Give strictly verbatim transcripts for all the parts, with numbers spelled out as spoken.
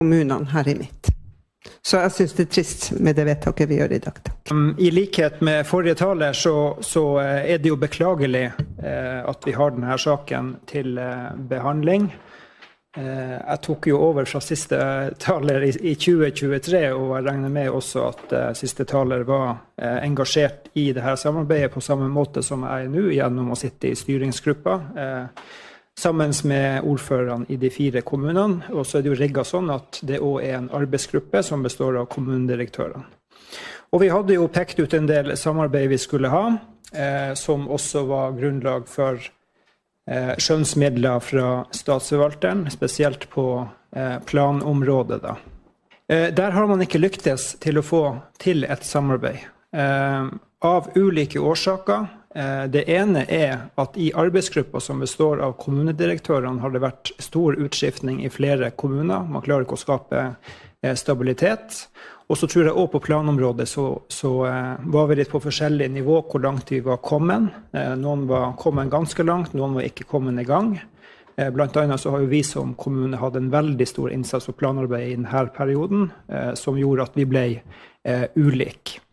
kommunene her i mitt. Så jeg synes det er trist med det vedtaket vi gjør i dag. Takk. I likhet med forrige taler så, så er det jo beklagelig eh, at vi har denne saken til eh, behandling. Eh, jeg tok jo over fra siste taler i, i tjue tjuetre, og jeg regner med også at eh, siste taler var eh, engasjert i dette samarbeidet på samme måte som jeg er nå, gjennom å sitte i styringsgruppa. Eh, Sammen med ordførerne i de fire kommunene, og så er det jo rigget sånn at det også er en arbeidsgruppe som består av kommunedirektørene. Og vi hadde jo pekt ut en del samarbeid vi skulle ha, eh, som også var grunnlag for eh, skjønnsmidler fra statsforvalteren, spesielt på eh, planområdet da. Eh, der har man ikke lyktes til å få til et samarbeid, eh, av ulike årsaker. Det ene er at i arbeidsgrupper som består av kommunedirektørene har det vært stor utskiftning i flere kommuner. Man klarer ikke å skape stabilitet. Og så tror jeg også på planområdet så, så var vi litt på forskjellig nivå hvor langt vi var kommet. Noen var kommet ganske langt, noen var ikke kommet i gang. Blant annet så har jo vi som kommune hatt en veldig stor innsats for planarbeid i denne perioden, som gjorde at vi ble ulike.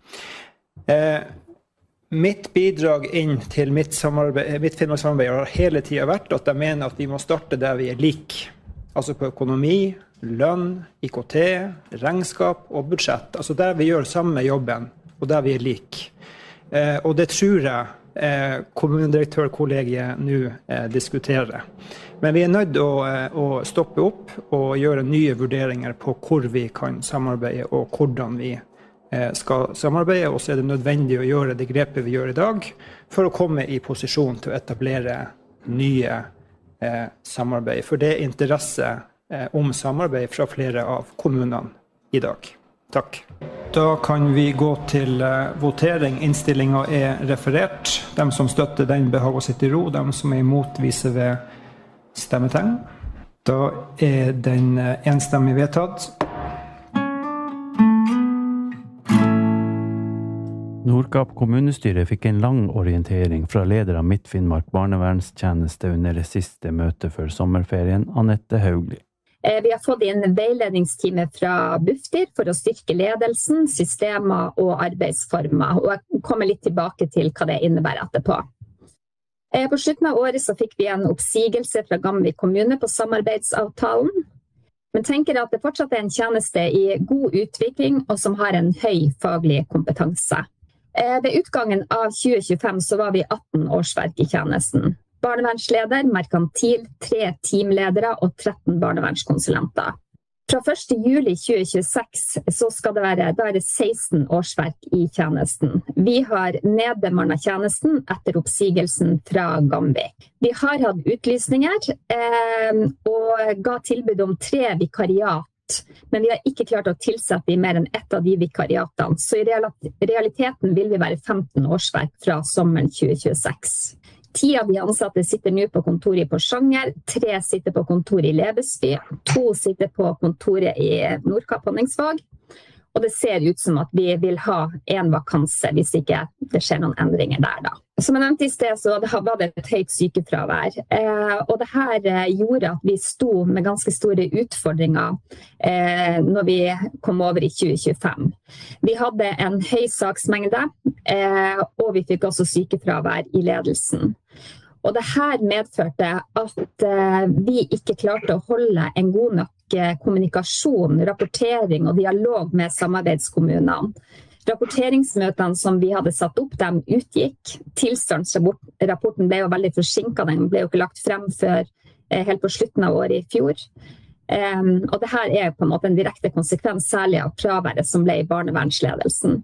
Mitt bidrag inn til mitt, mitt Finnmarkssamarbeid har hele tiden vært at jeg mener at vi må starte der vi er like. Altså på økonomi, lønn, I K T, regnskap og budsjett. Altså der vi gjør samme jobben og der vi er like. Eh, og det tror jeg eh, kommunedirektørkollegiet nå eh, diskuterer. Men vi er nødt til å, eh, å stoppe opp og gjøre nye vurderinger på hvor vi kan samarbeide og hvordan vi skal samarbeide, og så er det nødvendig å gjøre det grepet vi gjør i dag for å komme i posisjon til å etablere nye eh, samarbeid. For det er interesse eh, om samarbeid fra flere av kommunene i dag. Takk. Da kan vi gå til eh, votering. Innstillingen er referert. De som støtter den behag å sitte i ro, de som er imot viser ved stemmetegn. Da er den eh, enstemmig vedtatt. Nordkapp kommunestyre fikk en lang orientering fra leder av Midt-Finnmark barnevernstjeneste under det siste møtet før sommerferien, Annette Haugli. Vi har fått inn veiledningstime fra Bufdir for å styrke ledelsen, systemer og arbeidsformer, og jeg kommer litt tilbake til hva det innebærer etterpå. På slutten av året så fikk vi en oppsigelse fra Gamvik kommune på samarbeidsavtalen, men tenker at det fortsatt er en tjeneste i god utvikling og som har en høy faglig kompetanse. Ved utgangen av tjue tjuefem så var vi atten årsverk i tjenesten. Barnevernsleder, merkantil, tre teamledere og tretten barnevernskonsulenter. Fra første juli tjue tjueseks så skal det være, da er det seksten årsverk i tjenesten. Vi har nedbemannet tjenesten etter oppsigelsen fra Gamvik. Vi har hatt utlysninger eh, og ga tilbud om tre vikariat, men vi har ikke klart å tilsette i mer enn ett av de vikariatene, så i realiteten vil vi være femten årsverk fra sommeren tjue tjueseks. Ti av de ansatte sitter nå på kontoret i Porsanger, tre sitter på kontoret i Lebesby, to sitter på kontoret i Nordkapp Honningsvåg, og det ser ut som at vi vil ha en vakanse hvis ikke det skjer noen endringer der da. Som jeg nevnte i sted, så var det et høyt sykefravær, og det her gjorde at vi sto med ganske store utfordringer når vi kom over i tjue tjuefem. Vi hadde en høy saksmengde, og vi fikk også sykefravær i ledelsen. Og det her medførte at vi ikke klarte å holde en god nok kommunikasjon, rapportering og dialog med samarbeidskommunene. Rapporteringsmøtene som vi hadde satt opp, de utgikk. Tilstandsrapporten ble jo veldig forsinket, den ble jo ikke lagt frem før helt på slutten av året i fjor. Og det her er på en måte en direkte konsekvens, særlig av fraværet som ble i barnevernsledelsen.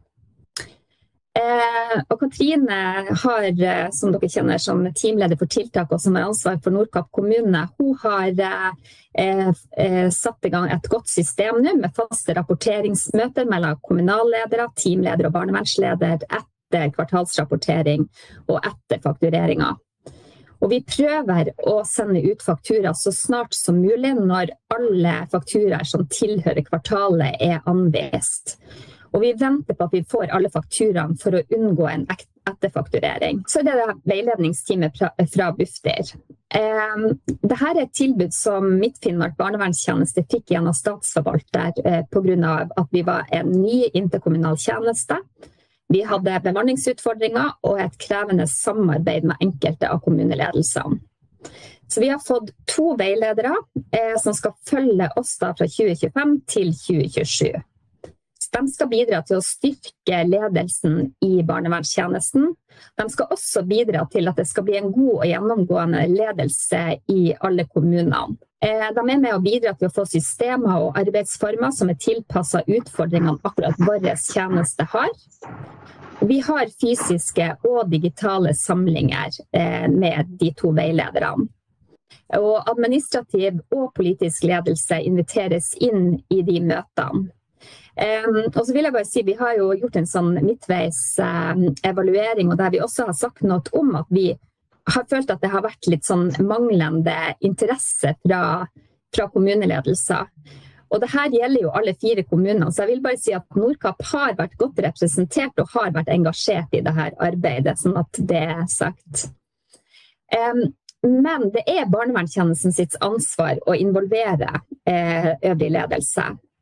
Eh, og Katrine har, som dere kjenner som teamleder for tiltak og som har ansvar for Nordkapp kommune, hun har eh, eh, satt i gang et godt system nå med faste rapporteringsmøter mellom kommunalledere, teamledere og barnevernsleder etter kvartalsrapportering og etter faktureringer. Og vi prøver å sende ut fakturer så snart som mulig når alle fakturer som tilhører kvartalet er anvist. Og vi venter på at vi får alle fakturaene for å unngå en etterfakturering. Så er det det veiledningsteamet fra, fra Bufdir. Eh, Dette er et tilbud som Midt-Finnmark barnevernstjeneste fikk gjennom statsforvalter eh, på grunn av at vi var en ny interkommunal tjeneste. Vi hadde bemanningsutfordringer og et krevende samarbeid med enkelte av kommuneledelsene. Så vi har fått to veiledere eh, som skal følge oss da fra tjue tjuefem til tjue tjuesju. De skal bidra til å styrke ledelsen i barnevernstjenesten. De skal også bidra til at det skal bli en god og gjennomgående ledelse i alle kommunene. Eh, de er med å bidra til å få systemer og arbeidsformer som er tilpasset utfordringene akkurat vår tjeneste har. Vi har fysiske og digitale samlinger eh, med de to veilederne. Og administrativ og politisk ledelse inviteres inn i de møtene. Um, og så vil jeg bare si, vi har jo gjort en sånn midtveis um, evaluering, og der vi også har sagt noe om at vi har følt at det har vært litt sånn manglende interesse fra, fra kommuneledelser. Og det her gjelder jo alle fire kommuner, så jeg vil bare si at Nordkapp har vært godt representert og har vært engasjert i det her arbeidet, sånn at det er sagt. Um, Men det er barnevernstjenesten sitt ansvar å involvere eh, øvrig ledelse.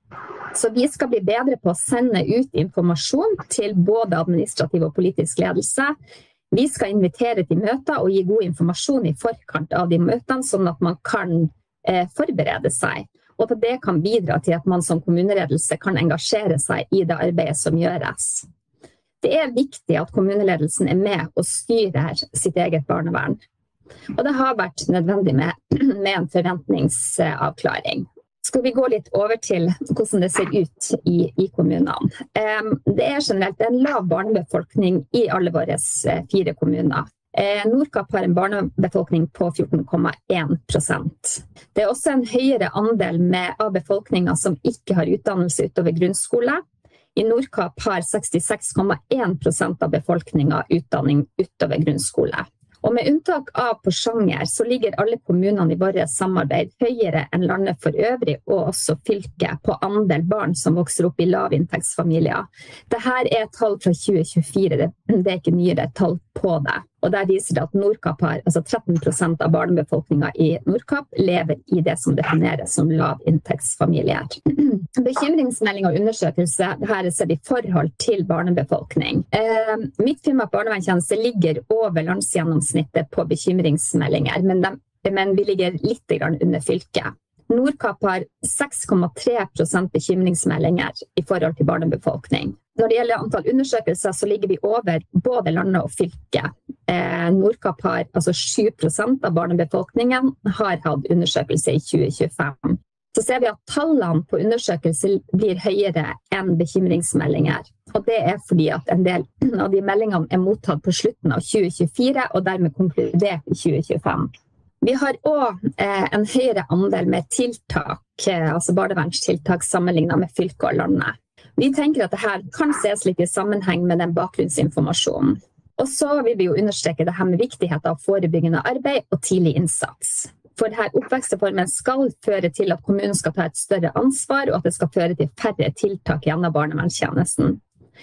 Så vi skal bli bedre på å sende ut informasjon til både administrativ og politisk ledelse. Vi skal invitere til møter og gi god informasjon i forkant av de møtene, sånn at man kan eh, forberede seg. Og at det kan bidra til at man som kommuneledelse kan engasjere seg i det arbeidet som gjøres. Det er viktig at kommuneledelsen er med og styrer sitt eget barnevern. Og det har vært nødvendig med, med en forventningsavklaring. Skal vi gå litt over til hvordan det ser ut i, i kommunene. Um, det er generelt en lav barnebefolkning i alle våre fire kommuner. Uh, Nordkapp har en barnebefolkning på fjorten komma en prosent. Det er også en høyere andel med, av befolkningen som ikke har utdannelse utover grunnskole. I Nordkapp har sekstiseks komma en prosent av befolkningen utdanning utover grunnskole. Og med unntak av Porsanger så ligger alle kommunene i vårt samarbeid høyere enn landet for øvrig, og også fylket på andel barn som vokser opp i lavinntektsfamilier. Dette er tall fra tjue tjuefire, det, det er ikke nyere tall på det. Og der viser det at Nordkapp har, altså tretten prosent av barnebefolkningen i Nordkapp lever i det som defineres som lavinntektsfamilier. Bekymringsmelding og undersøkelse, her ser vi forhold til barnebefolkning. Eh, Midt-Finnmark barnevernstjeneste ligger over landsgjennomsnittet på bekymringsmeldinger, men, de, men vi ligger litt grann under fylket. Nordkapp har seks komma tre prosent bekymringsmeldinger i forhold til barnebefolkning. Når det gjelder antall undersøkelser, så ligger vi over både landet og fylket. Eh, Nordkapp har, altså sju prosent av barnebefolkningen har hatt undersøkelse i tjue tjuefem. Så ser vi at tallene på undersøkelser blir høyere enn bekymringsmeldinger. Og det er fordi at en del av de meldingene er mottatt på slutten av tjue tjuefire, og dermed konkludert i tjue tjuefem. Vi har også eh, en høyere andel med tiltak, eh, altså barnevernstiltak sammenlignet med fylke og landet. Vi tenker at dette kan ses litt i sammenheng med den bakgrunnsinformasjonen. Og så vil vi jo understreke det her med viktigheten av forebyggende arbeid og tidlig innsats. For denne oppvekstreformen skal føre til at kommunen skal ta et større ansvar, og at det skal føre til færre tiltak gjennom barnevernstjenesten.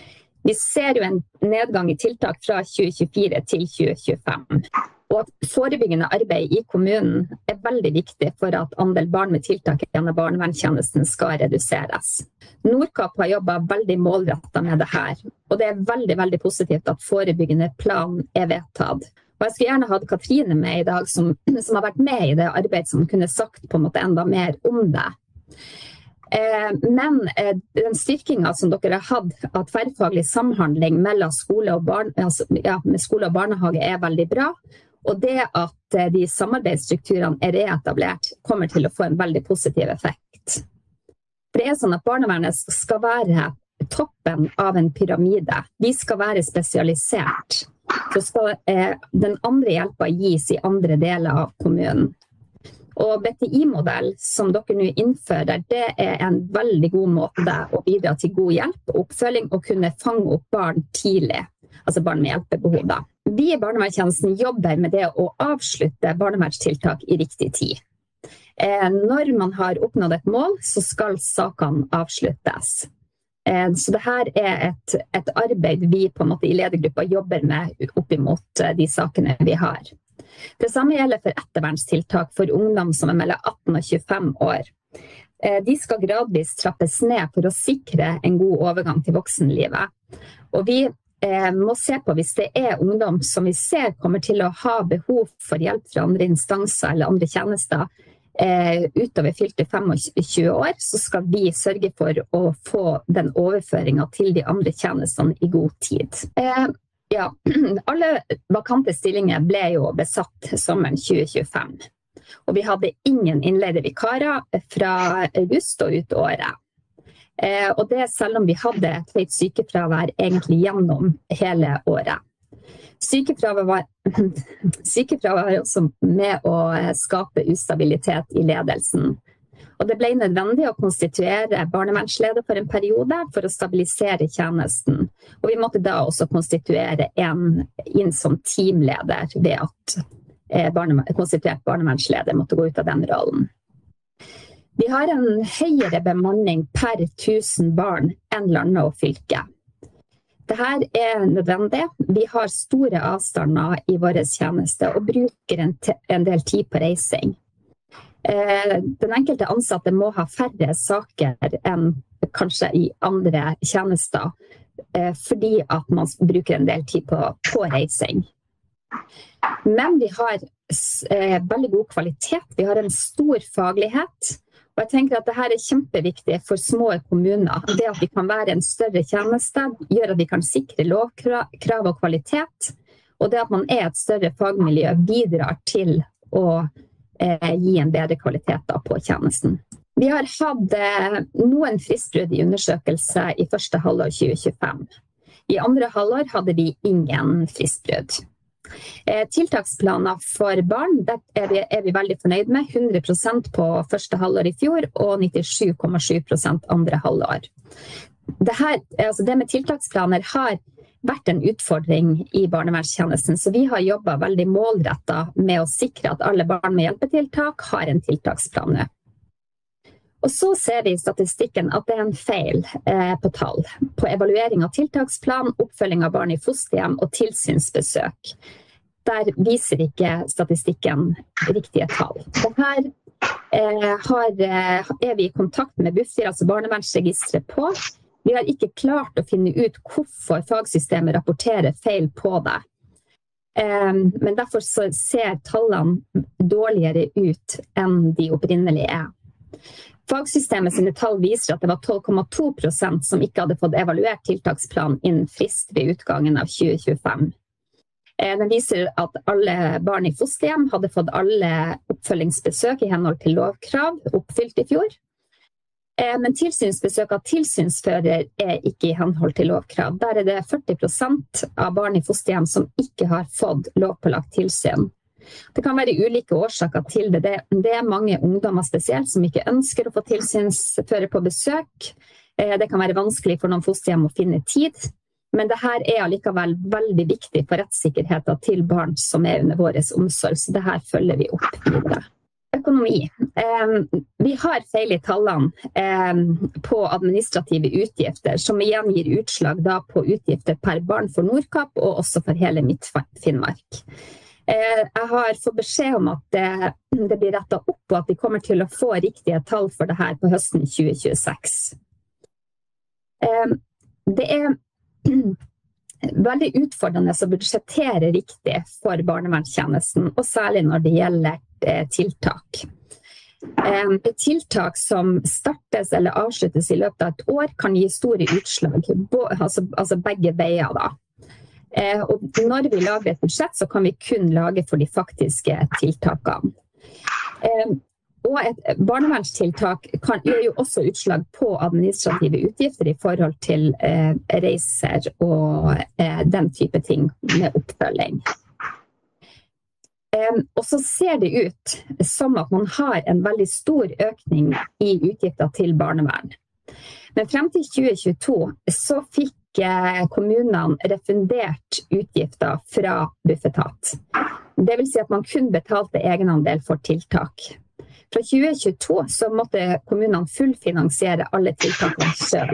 Vi ser jo en nedgang i tiltak fra tjue tjuefire til tjue tjuefem. Og at forebyggende arbeid i kommunen er veldig viktig for at andel barn med tiltak gjennom barnevernstjenesten skal reduseres. Nordkapp har jobbet veldig målrettet med det her, og det er veldig, veldig positivt at forebyggende plan er vedtatt. Og jeg skulle gjerne hatt Katrine med i dag, som, som har vært med i det arbeidet, som kunne sagt på en måte enda mer om det. Eh, men eh, den styrkingen som dere har hatt av tverrfaglig samhandling mellom skole og, barn, altså, ja, med skole og barnehage er veldig bra. Og det at eh, de samarbeidsstrukturene er reetablert, kommer til å få en veldig positiv effekt. For det er sånn at barnevernet skal være toppen av en pyramide. De skal være spesialisert. Så skal eh, den andre hjelpa gis i andre deler av kommunen. Og B T I-modell som dere nå innfører, det er en veldig god måte å bidra til god hjelp og oppfølging og kunne fange opp barn tidlig, altså barn med hjelpebehov da. Vi i barnevernstjenesten jobber med det å avslutte barnevernstiltak i riktig tid. Eh, når man har oppnådd et mål, så skal sakene avsluttes. Så det her er et, et arbeid vi på en måte i ledergruppa jobber med opp imot de sakene vi har. Det samme gjelder for ettervernstiltak for ungdom som er mellom atten og tjuefem år. De skal gradvis trappes ned for å sikre en god overgang til voksenlivet. Og vi eh, må se på hvis det er ungdom som vi ser kommer til å ha behov for hjelp fra andre instanser eller andre tjenester, Eh, utover fylte tjuefem år, så skal vi sørge for å få den overføringen til de andre tjenestene i god tid. Eh, ja, alle vakante stillinger ble jo besatt sommeren tjue tjuefem, og vi hadde ingen innleide vikarer fra august og ut året. Eh, og det selv om vi hadde et høyt sykefravær egentlig gjennom hele året. Sykefravær var, sykefravær var også med å skape ustabilitet i ledelsen. Og det ble nødvendig å konstituere barnevernsleder for en periode for å stabilisere tjenesten. Og vi måtte da også konstituere en inn som teamleder ved at eh, barne, konstituert barnevernsleder måtte gå ut av den rollen. Vi har en høyere bemanning per tusen barn enn landet og fylke. Dette er nødvendig. Vi har store avstander i vår tjeneste og bruker en, en del tid på reising. Eh, den enkelte ansatte må ha færre saker enn kanskje i andre tjenester, eh, fordi at man bruker en del tid på, på reising. Men vi har eh, veldig god kvalitet, vi har en stor faglighet. Og jeg tenker at dette er kjempeviktig for små kommuner. Det at vi kan være en større tjeneste, gjør at vi kan sikre lovkrav og kvalitet. Og det at man er et større fagmiljø bidrar til å eh, gi en bedre kvalitet på tjenesten. Vi har hatt eh, noen fristbrudd i undersøkelse i første halvår tjue tjuefem. I andre halvår hadde vi ingen fristbrudd. Tiltaksplaner for barn er vi, er vi veldig fornøyd med, hundre prosent på første halvår i fjor og nittisju komma sju prosent andre halvår. Det, her, altså det med tiltaksplaner har vært en utfordring i barnevernstjenesten, så vi har jobbet veldig målrettet med å sikre at alle barn med hjelpetiltak har en tiltaksplan. Og så ser vi i statistikken at det er en feil eh, på tall, på evaluering av tiltaksplan, oppfølging av barn i fosterhjem og tilsynsbesøk. Der viser ikke statistikken riktige tall. Og her eh, har, er vi i kontakt med Bufdir, altså barnevernsregistret på. Vi har ikke klart å finne ut hvorfor fagsystemet rapporterer feil på det. Eh, men derfor så ser tallene dårligere ut enn de opprinnelige er. Fagsystemet sine tall viser at det var tolv komma to prosent som ikke hadde fått evaluert tiltaksplan innen frist ved utgangen av tjue tjuefem. Den viser at alle barn i fosterhjem hadde fått alle oppfølgingsbesøk i henhold til lovkrav oppfylt i fjor. Men tilsynsbesøk av tilsynsfører er ikke i henhold til lovkrav. Der er det førti prosent av barn i fosterhjem som ikke har fått lovpålagt tilsyn. Det kan være ulike årsaker til det. Det er mange ungdommer spesielt som ikke ønsker å få tilsynsfører på besøk. Det kan være vanskelig for noen fosterhjem å finne tid. Men dette er allikevel veldig viktig for rettssikkerheten til barn som er under vår omsorg. Så dette følger vi opp videre. Økonomi. Vi har feil i tallene på administrative utgifter, som igjen gir utslag da på utgifter per barn for Nordkapp og også for hele Midt-Finnmark. Jeg har fått beskjed om at det, det blir rettet opp, og at vi kommer til å få riktige tall for det her på høsten tjue tjueseks. Det er veldig utfordrende å budsjettere riktig for barnevernstjenesten, og særlig når det gjelder tiltak. Tiltak som startes eller avsluttes i løpet av et år kan gi store utslag, altså, altså begge veier da. Eh, og når vi lager et budsjett, så kan vi kun lage for de faktiske tiltakene. Eh, og et barnevernstiltak kan gjøre jo også utslag på administrative utgifter i forhold til eh, reiser og eh, den type ting med oppfølging. Eh, og så ser det ut som at man har en veldig stor økning i utgifter til barnevern. Men frem til tjue tjueto så fikk kommunene refundert utgifter fra Bufetat. Det vil si at man kun betalte egenandel for tiltak. Fra tjue tjueto så måtte kommunene fullfinansiere alle tiltakene selv.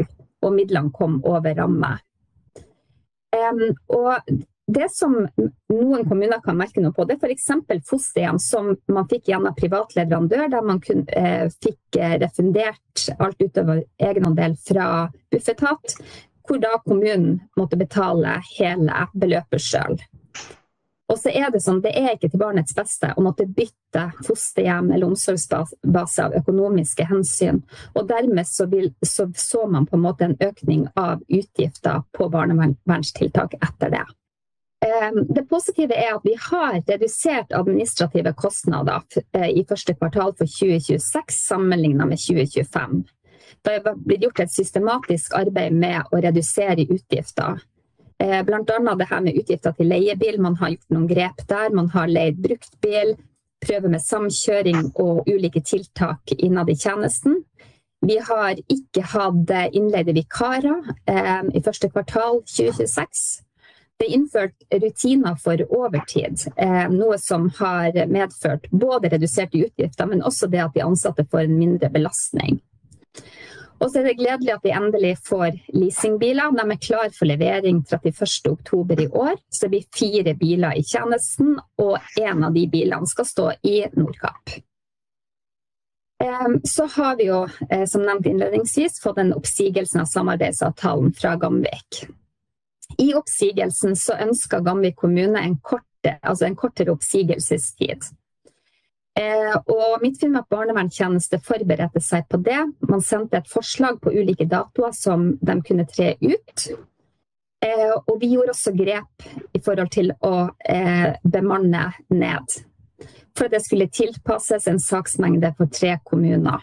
og midlene kom over ramme. Um, og det som noen kommuner kan merke noe på, det er for eksempel fosterhjem som man fikk gjennom privat leverandør, der man kun, eh, fikk refundert alt utover egenandel fra Bufetat, hvor da kommunen måtte betale hele beløpet selv. Og så er det sånn, det er ikke til barnets beste å måtte bytte fosterhjem eller omsorgsbase av økonomiske hensyn, og dermed så, vil, så, så man på en måte en økning av utgifter på barnevernstiltak etter det. Det positive er at vi har redusert administrative kostnader i første kvartal for tjue tjueseks sammenlignet med tjue tjuefem. Det har blitt gjort et systematisk arbeid med å redusere utgifter. Blant annet det her med utgifter til leiebil, man har gjort noen grep der, man har leid bruktbil, prøver med samkjøring og ulike tiltak innad i tjenesten. Vi har ikke hatt innleide vikarer i første kvartal tjue tjueseks. Det er innført rutiner for overtid, eh, noe som har medført både reduserte utgifter, men også det at de ansatte får en mindre belastning. Og så er det gledelig at vi endelig får leasingbiler. De er klar for levering trettiførste oktober i år. Så det blir fire biler i tjenesten, og en av de bilene skal stå i Nordkapp. Eh, så har vi jo, eh, som nevnt innledningsvis, fått en oppsigelsen av samarbeidsavtalen fra Gamvik. I oppsigelsen så ønsker Gamvik kommune en, korte, altså en kortere oppsigelsestid. Eh, og Midt-Finnmark barnevernstjeneste forberedte seg på det. Man sendte et forslag på ulike datoer som de kunne tre ut. Eh, og vi gjorde også grep i forhold til å eh, bemanne ned, for at det skulle tilpasses en saksmengde for tre kommuner.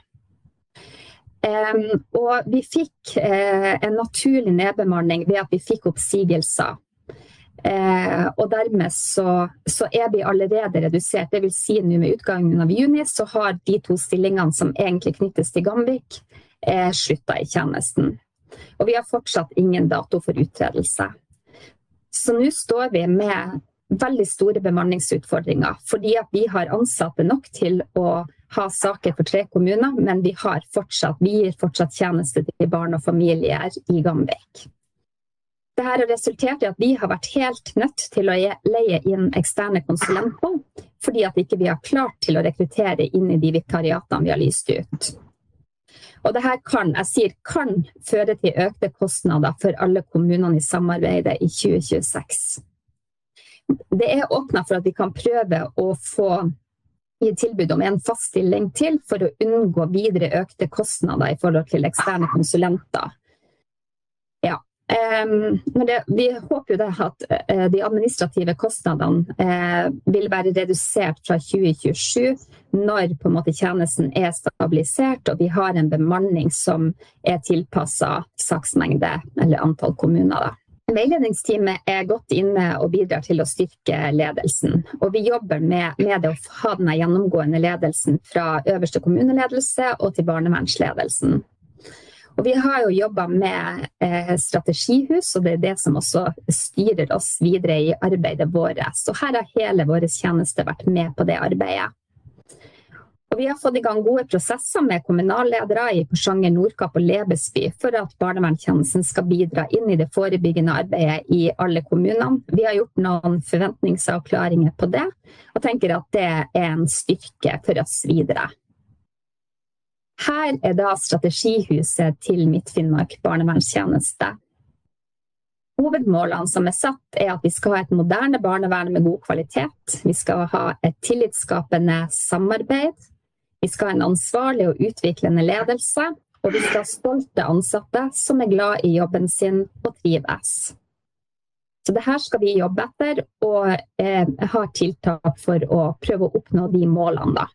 Um, og vi fikk uh, en naturlig nedbemanning ved at vi fikk oppsigelser. Uh, og dermed så, så er vi allerede redusert. Det vil si nå med utgangen av juni så har de to stillingene som egentlig knyttes til Gamvik uh, sluttet i tjenesten. Og vi har fortsatt ingen dato for uttredelse. Så nå står vi med veldig store bemanningsutfordringer, fordi at vi har ansatte nok til å ha saker for tre kommuner, men vi har fortsatt, vi gir fortsatt tjeneste til barn og familier i Gamvik. Dette har resultert i at vi har vært helt nødt til å leie inn eksterne konsulenter, fordi at ikke vi har klart til å rekruttere inn i de vikariatene vi har lyst ut. Og dette kan, jeg sier, kan føre til økte kostnader for alle kommunene i samarbeidet i tjue tjueseks. Det er åpnet for at vi kan prøve å få gi tilbud om en fast stilling til for å unngå videre økte kostnader i forhold til eksterne konsulenter. Ja, um, men det, vi håper jo det at uh, de administrative kostnadene uh, vil være redusert fra tjue tjuesju når på en måte tjenesten er stabilisert og vi har en bemanning som er tilpasset saksmengde eller antall kommuner da. Veiledningsteamet er godt inne og bidrar til å styrke ledelsen, og vi jobber med, med det å ha denne gjennomgående ledelsen fra øverste kommuneledelse og til barnevernsledelsen. Og vi har jo jobbet med eh, strategihus, og det er det som også styrer oss videre i arbeidet vårt. Så her har hele vår tjeneste vært med på det arbeidet. Og vi har fått i gang gode prosesser med kommunalledere i Porsanger, Nordkapp og Lebesby for at barnevernstjenesten skal bidra inn i det forebyggende arbeidet i alle kommunene. Vi har gjort noen forventningsavklaringer på det, og tenker at det er en styrke for oss videre. Her er da strategihuset til Midt-Finnmark barnevernstjeneste. Hovedmålene som er satt er at vi skal ha et moderne barnevern med god kvalitet. Vi skal ha et tillitsskapende samarbeid. Vi skal ha en ansvarlig og utviklende ledelse, og vi skal ha stolte ansatte som er glad i jobben sin og trives. Så det her skal vi jobbe etter, og eh, ha tiltak for å prøve å oppnå de målene da.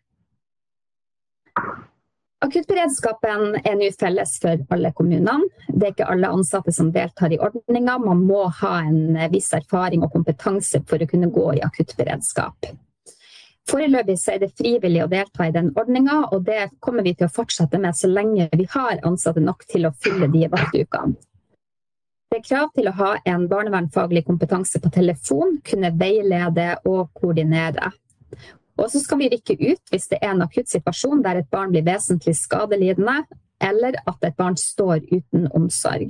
Akuttberedskapen er nå felles for alle kommunene. Det er ikke alle ansatte som deltar i ordningen. Man må ha en viss erfaring og kompetanse for å kunne gå i akuttberedskap. Foreløpig så er det frivillig å delta i den ordningen, og det kommer vi til å fortsette med så lenge vi har ansatte nok til å fylle de vaktukene. Det er krav til å ha en barnevernfaglig kompetanse på telefon, kunne veilede og koordinere. Og så skal vi rykke ut hvis det er en akutt situasjon der et barn blir vesentlig skadelidende, eller at et barn står uten omsorg.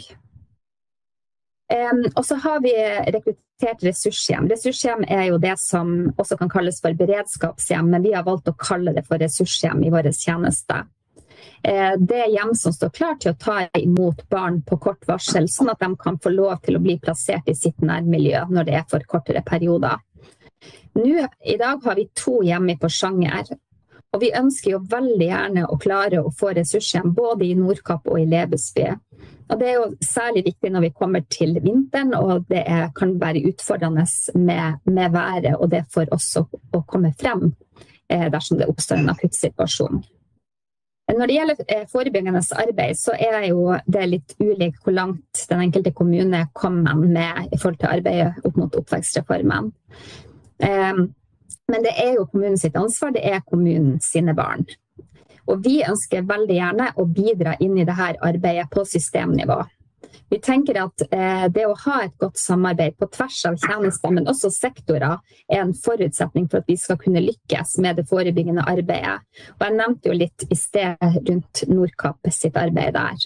Um, og så har vi rekruttert ressurshjem. Ressurshjem er jo det som også kan kalles for beredskapshjem, men vi har valgt å kalle det for ressurshjem i våre tjenester. Uh, det er hjem som står klar til å ta imot barn på kort varsel, sånn at de kan få lov til å bli plassert i sitt nærmiljø når det er for kortere perioder. Nå, i dag har vi to hjem i Porsanger, og vi ønsker jo veldig gjerne å klare å få ressurshjem både i Nordkapp og i Lebesby. Og det er jo særlig viktig når vi kommer til vinteren, og det er, kan være utfordrende med, med været, og det for oss å, å komme frem eh, dersom det oppstår en akutt situasjon. Når det gjelder eh, forebyggende arbeid, så er jo det litt ulikt hvor langt den enkelte kommune kommer med i forhold til arbeidet opp mot oppvekstreformen. Eh, men det er jo kommunens sitt ansvar, det er kommunens sine barn. Og vi ønsker veldig gjerne å bidra inn i dette arbeidet på systemnivå. Vi tenker at eh, det å ha et godt samarbeid på tvers av tjenester, men også sektorer, er en forutsetning for at vi skal kunne lykkes med det forebyggende arbeidet. Og jeg nevnte jo litt i sted rundt Nordkapp sitt arbeid der.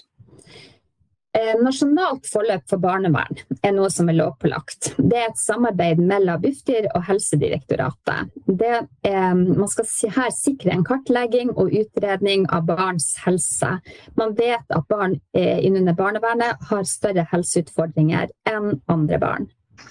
Eh, nasjonalt forløp for barnevern er noe som er lovpålagt. Det er et samarbeid mellom Bufdir og Helsedirektoratet. Det er, man skal her sikre en kartlegging og utredning av barns helse. Man vet at barn eh, innunder barnevernet har større helseutfordringer enn andre barn.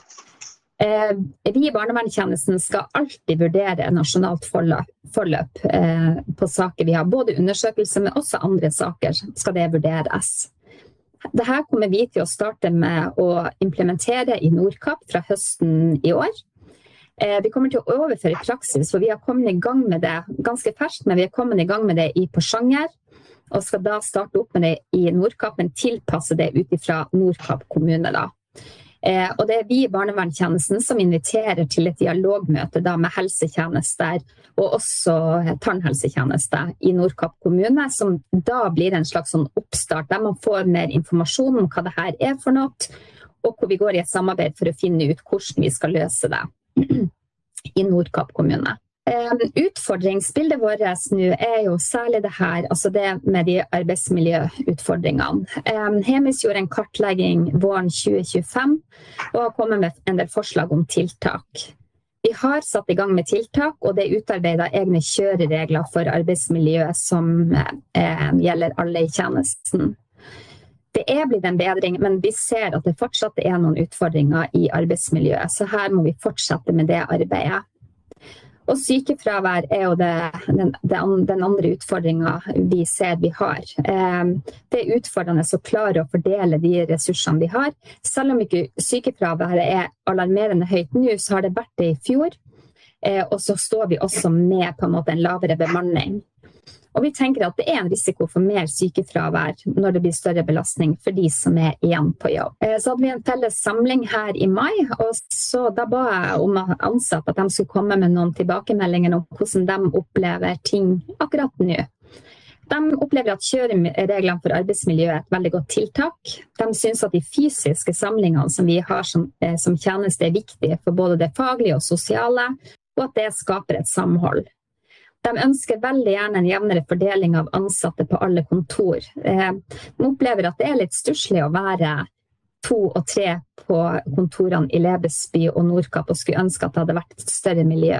Eh, vi i barnevernstjenesten skal alltid vurdere nasjonalt forløp, forløp eh, på saker vi har. Både undersøkelser, men også andre saker skal det vurderes. Dette kommer vi til å starte med å implementere i Nordkapp fra høsten i år. Vi kommer til å overføre praksis, for vi har kommet i gang med det ganske ferskt, men vi har kommet i gang med det i Porsanger, og skal da starte opp med det i Nordkapp, men tilpasse det ut fra Nordkapp kommune da. Eh, og det er vi i barnevernstjenesten som inviterer til et dialogmøte da med helsetjenester og også tannhelsetjenester i Nordkapp kommune, som da blir en slags sånn oppstart der man får mer informasjon om hva det her er for noe, og hvor vi går i et samarbeid for å finne ut hvordan vi skal løse det i Nordkapp kommune. Um, utfordringsbildet vårt nå er jo særlig det her, altså det med de arbeidsmiljøutfordringene. Um, Hemis gjorde en kartlegging våren tjue tjuefem og har kommet med en del forslag om tiltak. Vi har satt i gang med tiltak, og det er utarbeidet egne kjøreregler for arbeidsmiljø som eh, gjelder alle i tjenesten. Det er blitt en bedring, men vi ser at det fortsatt er noen utfordringer i arbeidsmiljøet, så her må vi fortsette med det arbeidet. Og sykefravær er jo det, den, den andre utfordringen vi ser vi har. Det er utfordrende å klare å fordele de ressursene vi har. Selv om ikke sykefraværet er alarmerende høyt nå, så har det vært det i fjor. Og så står vi også med på en måte en lavere bemanning. Og vi tenker at det er en risiko for mer sykefravær når det blir større belastning for de som er igjen på jobb. Så hadde vi en felles samling her i mai, og så da ba jeg om ansatte at de skulle komme med noen tilbakemeldinger om hvordan de opplever ting akkurat nå. De opplever at kjørereglene for arbeidsmiljø er et veldig godt tiltak. De synes at de fysiske samlingene som vi har som, som tjeneste er viktige for både det faglige og sosiale, og at det skaper et samhold. De ønsker veldig gjerne en jevnere fordeling av ansatte på alle kontor. De opplever at det er litt stusslig å være to og tre på kontorene i Lebesby og Nordkapp, og skulle ønske at det hadde vært et større miljø.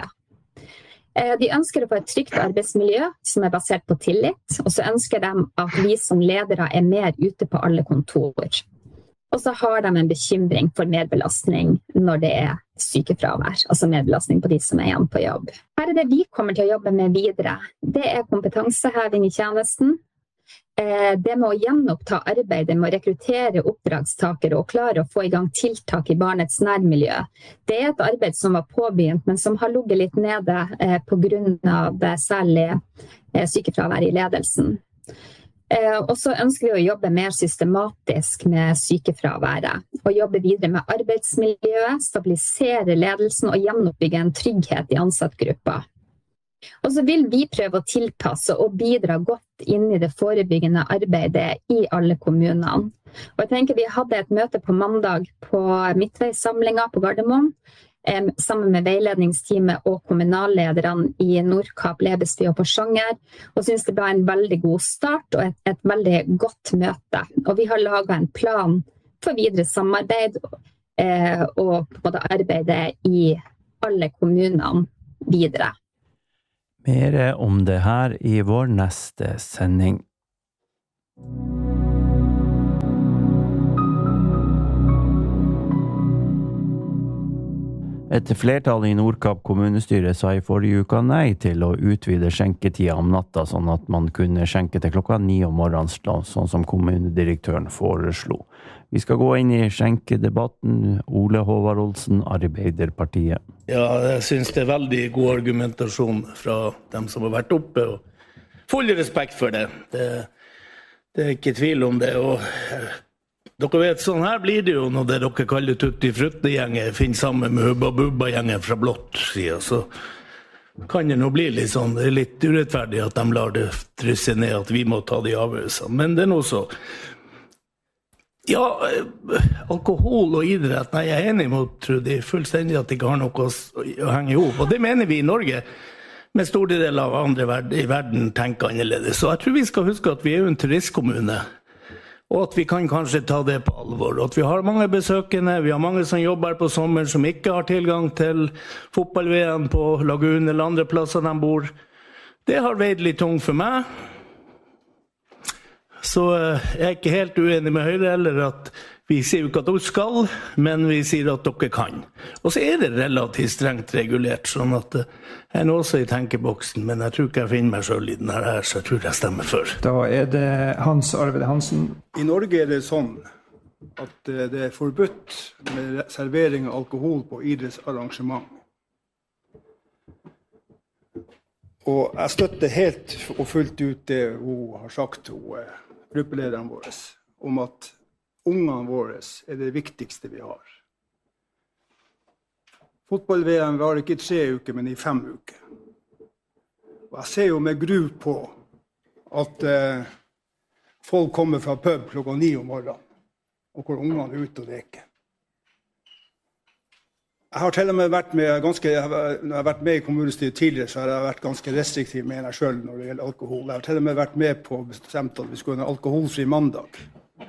De ønsker å få et trygt arbeidsmiljø som er basert på tillit, og så ønsker de at vi som ledere er mer ute på alle kontor. Og så har de en bekymring for merbelastning når det er sykefravær, altså merbelastning på de som er igjen på jobb. Her er det vi kommer til å jobbe med videre. Det er kompetanseheving i tjenesten. Det med å gjenoppta arbeidet med å rekruttere oppdragstakere og klare å få i gang tiltak i barnets nærmiljø. Det er et arbeid som var påbegynt, men som har ligget litt nede på grunn av særlig sykefravær i ledelsen. Og så ønsker vi å jobbe mer systematisk med sykefraværet, og jobbe videre med arbeidsmiljøet, stabilisere ledelsen og gjenoppbygge en trygghet i ansattgruppa. Og så vil vi prøve å tilpasse og bidra godt inn i det forebyggende arbeidet i alle kommunene. Og jeg tenker vi hadde et møte på mandag på Midtveisamlinga på Gardermoen, Eh, sammen med veiledningsteamet og kommunallederne i Nordkapp, Lebesby og Porsanger, og synes det ble en veldig god start og et, et veldig godt møte. Og vi har laget en plan for videre samarbeid eh, og på en måte arbeide i alle kommunene videre. Mer om det her i vår neste sending. Et flertall i Nordkapp kommunestyre sa i forrige uke nei til å utvide skjenketida om natta, sånn at man kunne skjenke til klokka ni om morgenen, sånn som kommunedirektøren foreslo. Vi skal gå inn i skjenkedebatten. Ole Håvard Olsen, Arbeiderpartiet. Ja, jeg synes det er veldig god argumentasjon fra dem som har vært oppe, og full respekt for det. Det, det er ikke tvil om det, og dere vet, sånn her blir det jo når det dere kaller Tutti Frutti-gjengen finner sammen med Hubba Bubba-gjengen fra blått siden, så kan det nå bli litt sånn, det er litt urettferdig at de lar det trysse ned at vi må ta de avgjørelsene, men det er noe så. Ja, alkohol og idrett, nei, jeg er enig med Trudy fullstendig at det ikke har noe å henge ihop, og det mener vi i Norge, men store deler av andre i verden tenker annerledes, så jeg tror vi skal huske at vi er jo en turistkommune, og at vi kan kanskje ta det på alvor, og at vi har mange besøkende, vi har mange som jobber på sommeren som ikke har tilgang til fotball-V M på Lagun eller andre plasser de bor. Det har veid litt tungt for meg, så jeg er ikke helt uenig med Høyre eller at vi sier jo ikke at dere skal, men vi sier at dere kan. Og så er det relativt strengt regulert, sånn at jeg er nå også i tenkeboksen, men jeg tror ikke jeg finner meg selv i den her, så jeg tror jeg stemmer for. Da er det Hans Arvid Hansen. I Norge er det sånn at det er forbudt med servering av alkohol på idrettsarrangement. Og jeg støtter helt og fullt ut det hun har sagt, hun, gruppelederen vår, om at ungene våre er det viktigste vi har. Fotball-V M var ikke i tre uker, men i fem uker. Og jeg ser jo med gru på at eh, folk kommer fra pub klokka ni om morgenen, og hvor ungene er ute og leker. Jeg har til og med vært med, ganske, når jeg har vært med i kommunestyret tidligere, så har jeg vært ganske restriktiv med meg selv når det gjelder alkohol. Jeg har til og med vært med på bestemt at vi skulle ha en alkoholfri mandag.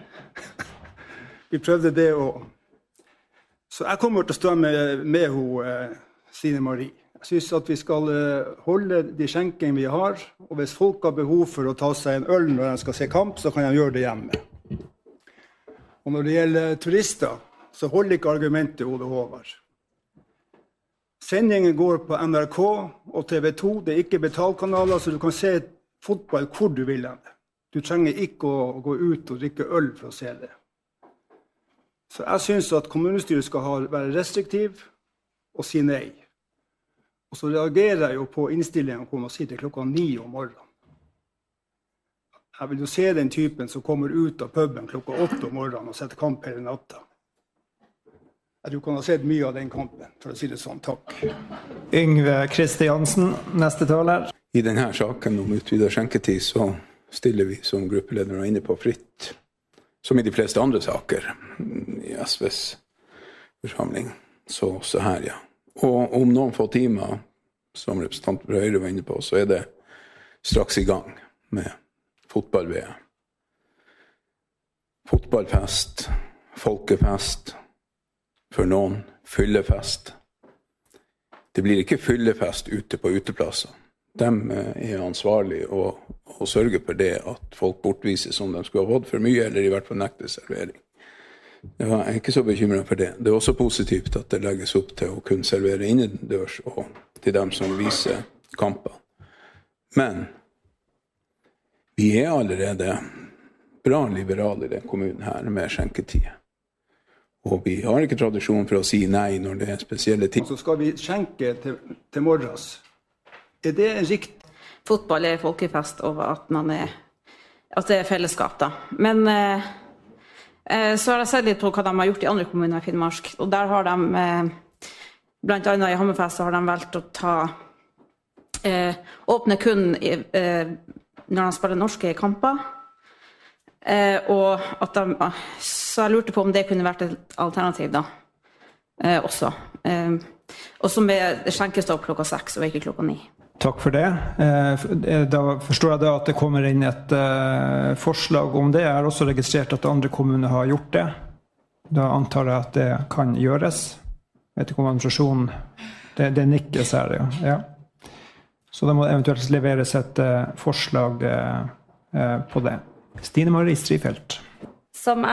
Vi prøvde det også. Så jeg kommer til å stå med, med henne, Stine Marie. Jeg synes at vi skal holde de skjenkene vi har, og hvis folk har behov for å ta seg en øl når de skal se kamp, så kan de gjøre det hjemme. Og når det gjelder turister, så holder ikke argumentet Ole Håvard. Sendingen går på N R K og T V to, det er ikke betalkanaler, så du kan se fotball hvor du vil. Du trenger ikke å gå ut og drikke øl for å se det. Så jeg synes at kommunestyret skal ha, være restriktiv og si nei. Og så reagerer jeg jo på innstillingen hvor man sitter klokka ni om morgenen. Jeg vil jo se den typen som kommer ut av puben klokka åtte om morgenen og setter kamp hele natta. Jeg tror du kan ha sett mye av den kampen, for å si det sånn. Takk. Yngve Kristiansen, neste taler. I denne saken om utvidet skjenketid så stiller vi som gruppeledere inne på fritt, som i de fleste andre saker i S Vs forsamling. Så også her, ja. Og om noen få timer, som representanten fra Høyre var inne på, så er det straks i gang med fotball-V M. Fotballfest, folkefest, for noen fyllefest. Det blir ikke fyllefest ute på uteplasser. De er ansvarlige og, og sørger for det at folk bortvises som de skulle ha fått for mye, eller i hvert fall nekte servering. Jeg er ikke så bekymret for det. Det er også positivt at det legges opp til å kunne servere innendørs og til dem som viser kamper. Men vi er allerede bra liberale i den kommunen her med skjenketid. Og vi har ikke tradisjon for å si nei når det er spesielle ting. Så skal vi skjenke til, til morges. Er det en rikt? Fotball er folkefest over at, man er, at det er fellesskap da. Men eh, så har jeg sett litt på hva de har gjort i andre kommuner i Finnmark. Og der har de, eh, blant annet i Hammerfest, så har de valgt å ta, eh, åpne kun i, eh, når de spiller norske kamper. Eh, og at de, så jeg lurte på om det kunne vært et alternativ da, eh, også. Eh, Og så med skjenkestopp klokka seks og ikke klokka ni. Takk for det. Da forstår jeg da at det kommer inn et forslag om det. Jeg har også registrert at andre kommuner har gjort det. Da antar jeg at det kan gjøres. Jeg vet ikke om administrasjonen, det, det nikkes her, ja. ja. Så da må det eventuelt leveres et forslag på det. Stine Marie Strifeldt. Som